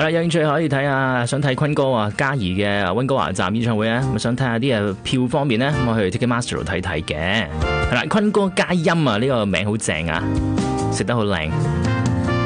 係啦，有興趣可以睇下，想睇坤哥啊嘉怡嘅溫哥華站演唱會啊，咁想睇下啲票方面咧，咁我去 Ticketmaster 度睇睇嘅。係啦，坤哥佳音啊，呢個名好正啊，食得好靚。